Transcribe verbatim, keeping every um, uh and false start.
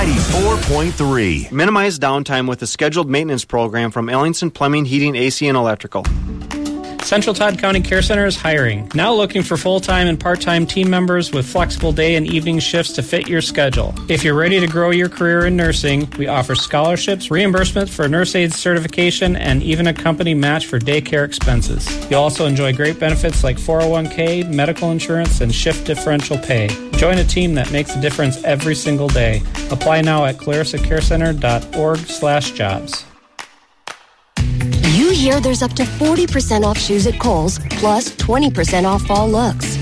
ninety-four point three. Minimize downtime with a scheduled maintenance program from Ellingson Plumbing, Heating, A C, and Electrical. Central Todd County Care Center is hiring. Now looking for full-time and part-time team members with flexible day and evening shifts to fit your schedule. If you're ready to grow your career in nursing, we offer scholarships, reimbursement for nurse aid certification, and even a company match for daycare expenses. You'll also enjoy great benefits like four oh one k, medical insurance, and shift differential pay. Join a team that makes a difference every single day. Apply now at clarissa care center dot org slash jobs. You hear there's up to forty percent off shoes at Kohl's, plus twenty percent off fall looks.